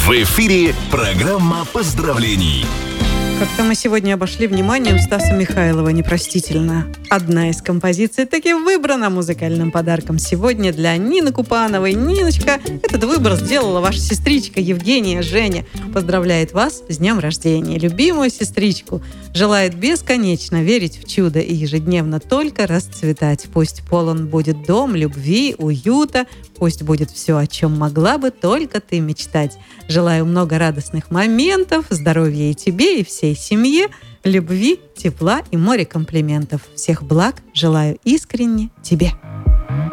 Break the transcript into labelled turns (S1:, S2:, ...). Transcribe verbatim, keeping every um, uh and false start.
S1: В эфире программа поздравлений.
S2: Как-то мы сегодня обошли вниманием Стаса Михайлова непростительно. Одна из композиций таки выбрана музыкальным подарком сегодня для Нины Купановой. Ниночка, этот выбор сделала ваша сестричка Евгения Женя. Поздравляет вас с днем рождения. Любимую сестричку желает бесконечно верить в чудо и ежедневно только расцветать. Пусть полон будет дом любви, уюта. Пусть будет все, о чем могла бы только ты мечтать. Желаю много радостных моментов, здоровья и тебе, и всей семье, любви, тепла и море комплиментов. Всех благ желаю искренне тебе.